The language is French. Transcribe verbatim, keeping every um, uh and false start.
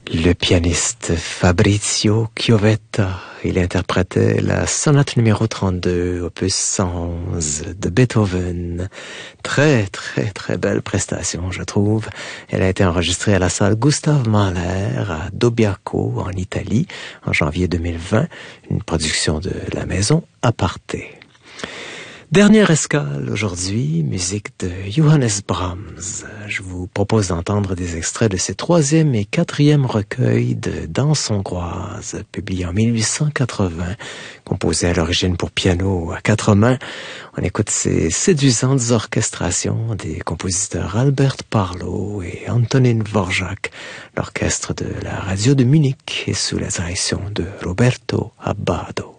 Le pianiste Fabrizio Chiovetta, il interprétait la sonate numéro trente-deux, opus cent onze de Beethoven. Très, très, très belle prestation, je trouve. Elle a été enregistrée à la salle Gustav Mahler à Dobbiaco, en Italie, en janvier deux mille vingt. Une production de la maison Aparté. Dernière escale aujourd'hui, musique de Johannes Brahms. Je vous propose d'entendre des extraits de ses troisième et quatrième recueils de danse hongroise, publiés en mille huit cent quatre-vingts, composés à l'origine pour piano à quatre mains. On écoute ces séduisantes orchestrations des compositeurs Albert Parlo et Antonin Dvorak, l'orchestre de la radio de Munich et sous la direction de Roberto Abbado.